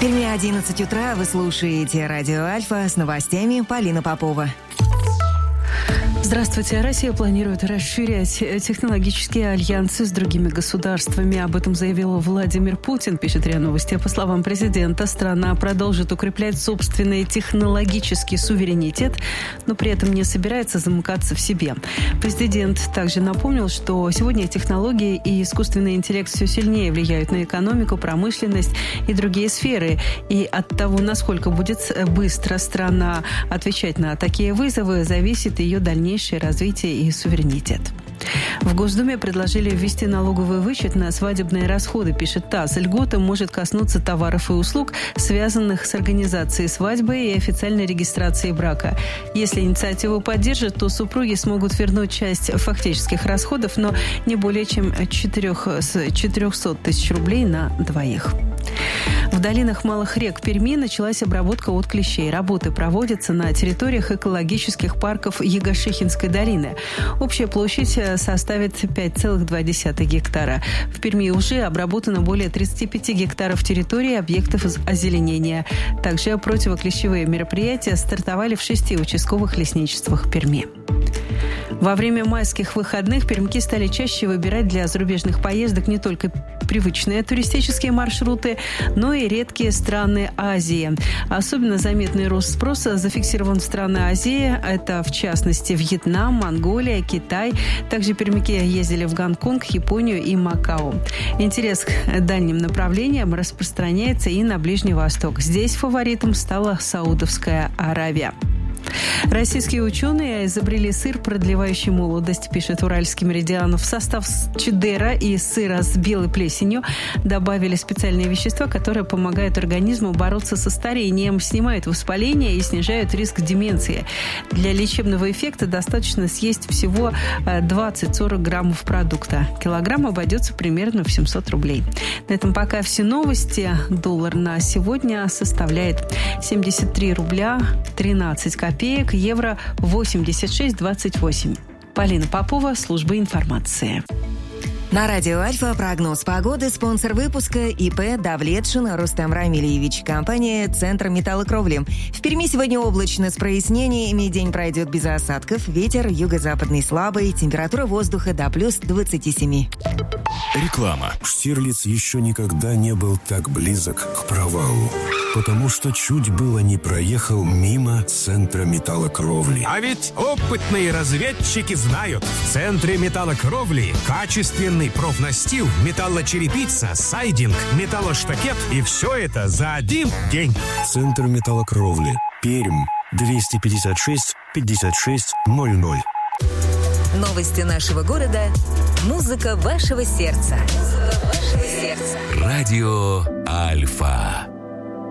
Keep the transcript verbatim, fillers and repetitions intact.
Перми одиннадцать утра. Вы слушаете радио Альфа с новостями. Полина Попова. Здравствуйте. Россия планирует расширять технологические альянсы с другими государствами. Об этом заявил Владимир Путин, пишет РИА Новости. По словам президента, страна продолжит укреплять собственный технологический суверенитет, но при этом не собирается замыкаться в себе. Президент также напомнил, что сегодня технологии и искусственный интеллект все сильнее влияют на экономику, промышленность и другие сферы. И от того, насколько будет быстро страна отвечать на такие вызовы, зависит ее дальнейшее развитие и суверенитет. В Госдуме предложили ввести налоговый вычет на свадебные расходы, пишет ТАСС. Льгота может коснуться товаров и услуг, связанных с организацией свадьбы и официальной регистрацией брака. Если инициативу поддержат, то супруги смогут вернуть часть фактических расходов, но не более чем четыреста тысяч рублей на двоих. В долинах малых рек Перми началась обработка от клещей. Работы проводятся на территориях экологических парков Егошихинской долины. Общая площадь составит пять целых два десятых гектара. В Перми уже обработано более тридцать пять гектаров территории объектов озеленения. Также противоклещевые мероприятия стартовали в шести участковых лесничествах Перми. Во время майских выходных пермяки стали чаще выбирать для зарубежных поездок не только привычные туристические маршруты, но и редкие страны Азии. Особенно заметный рост спроса зафиксирован в страны Азии. Это, в частности, Вьетнам, Монголия, Китай. Также пермяки ездили в Гонконг, Японию и Макао. Интерес к дальним направлениям распространяется и на Ближний Восток. Здесь фаворитом стала Саудовская Аравия. Российские ученые изобрели сыр, продлевающий молодость, пишет Уральский Меридиан. В состав чеддера и сыра с белой плесенью добавили специальные вещества, которые помогают организму бороться со старением, снимают воспаление и снижают риск деменции. Для лечебного эффекта достаточно съесть всего двадцать-сорок граммов продукта. Килограмм обойдется примерно в семьсот рублей. На этом пока все новости. Доллар на сегодня составляет семьдесят три рубля тринадцать копеек, евро восемьдесят шесть двадцать восемь. Полина Попова, служба информации. На радио Альфа прогноз погоды. Спонсор выпуска ИП Давлетшин Рустам Рамильевич. Компания «Центр металлокровли». В Перми сегодня облачно с прояснениями. День пройдет без осадков. Ветер юго-западный слабый. Температура воздуха до плюс двадцать семь. Реклама. Штирлиц еще никогда не был так близок к провалу. Потому что чуть было не проехал мимо Центра металлокровли. А ведь опытные разведчики знают. В Центре металлокровли качественный профнастил, металлочерепица, сайдинг, металлоштакет. И все это за один день. Центр металлокровли. Пермь. двести пятьдесят шесть пятьдесят шесть ноль ноль. Новости нашего города. Музыка вашего сердца. Музыка вашего сердца. Радио Альфа.